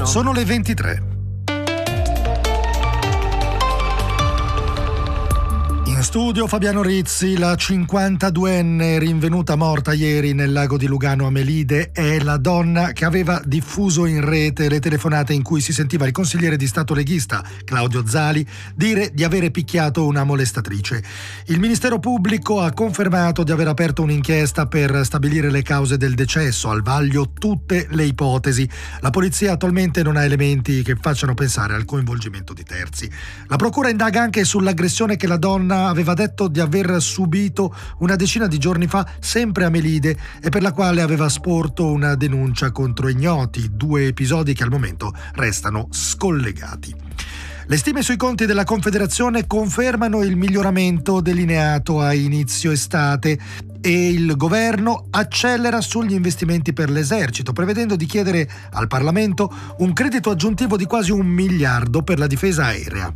1. Sono le 23. In studio Fabiano Rizzi. La 52enne rinvenuta morta ieri nel lago di Lugano a Melide è la donna che aveva diffuso in rete le telefonate in cui si sentiva il consigliere di Stato leghista Claudio Zali dire di avere picchiato una molestatrice. Il Ministero Pubblico ha confermato di aver aperto un'inchiesta per stabilire le cause del decesso, al vaglio tutte le ipotesi. La polizia attualmente non ha elementi che facciano pensare al coinvolgimento di terzi. La procura indaga anche sull'aggressione che la donna aveva detto di aver subito una decina di giorni fa sempre a Melide e per la quale aveva sporto una denuncia contro ignoti, 2 episodi che al momento restano scollegati. Le stime sui conti della Confederazione confermano il miglioramento delineato a inizio estate e il governo accelera sugli investimenti per l'esercito, prevedendo di chiedere al Parlamento un credito aggiuntivo di quasi 1 miliardo per la difesa aerea.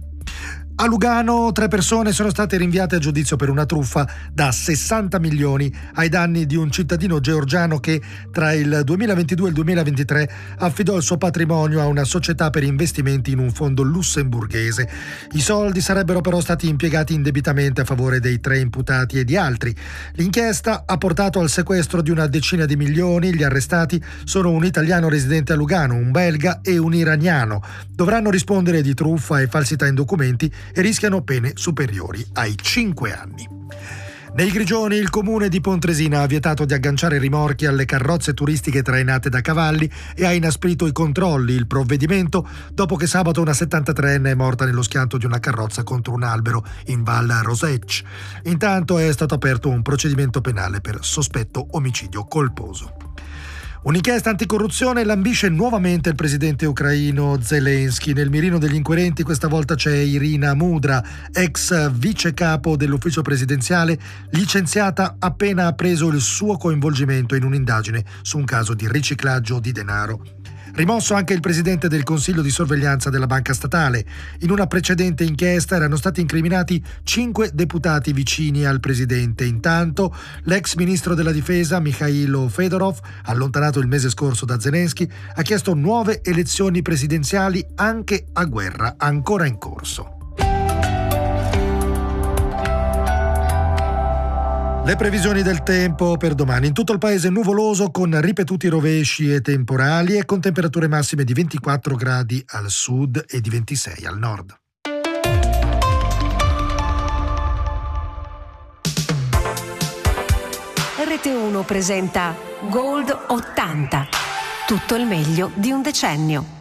A Lugano 3 persone sono state rinviate a giudizio per una truffa da 60 milioni ai danni di un cittadino georgiano che tra il 2022 e il 2023 affidò il suo patrimonio a una società per investimenti in un fondo lussemburghese. I soldi sarebbero però stati impiegati indebitamente a favore dei 3 imputati e di altri. L'inchiesta ha portato al sequestro di una decina di milioni. Gli arrestati sono un italiano residente a Lugano, un belga e un iraniano. Dovranno rispondere di truffa e falsità in documenti e rischiano pene superiori ai 5 anni. Nei Grigioni il comune di Pontresina ha vietato di agganciare rimorchi alle carrozze turistiche trainate da cavalli e ha inasprito i controlli. Il provvedimento dopo che sabato una 73enne è morta nello schianto di una carrozza contro un albero in Val Rosecch. Intanto è stato aperto un procedimento penale per sospetto omicidio colposo. Un'inchiesta anticorruzione lambisce nuovamente il presidente ucraino Zelensky. Nel mirino degli inquirenti questa volta c'è Irina Mudra, ex vice capo dell'ufficio presidenziale, licenziata appena ha preso il suo coinvolgimento in un'indagine su un caso di riciclaggio di denaro. Rimosso anche il presidente del Consiglio di sorveglianza della Banca Statale. In una precedente inchiesta erano stati incriminati 5 deputati vicini al presidente. Intanto, l'ex ministro della Difesa, Mikhailo Fedorov, allontanato il mese scorso da Zelensky, ha chiesto nuove elezioni presidenziali anche a guerra ancora in corso. Le previsioni del tempo per domani. In tutto il paese nuvoloso con ripetuti rovesci e temporali e con temperature massime di 24 gradi al sud e di 26 al nord. RT1 presenta Gold 80. Tutto il meglio di un decennio.